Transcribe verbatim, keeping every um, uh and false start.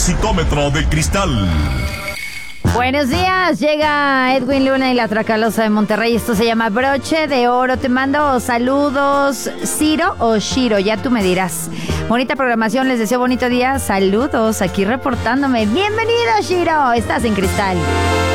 Éxitómetro de cristal. Buenos días, llega Edwin Luna y la Tracalosa de Monterrey. Esto se llama Broche de Oro. Te mando saludos, Ciro o Shiro, ya tú me dirás. Bonita programación, les deseo bonito día. Saludos, aquí reportándome. Bienvenido, Shiro, estás en cristal.